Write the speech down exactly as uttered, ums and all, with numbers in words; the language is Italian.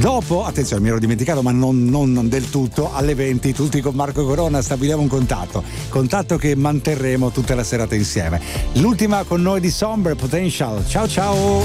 Dopo, attenzione, mi ero dimenticato, ma non, non, non del tutto, alle venti tutti con Marco Corona stabiliamo un contatto, contatto che manterremo tutta la serata insieme. L'ultima con noi di Somber Potential. Ciao ciao!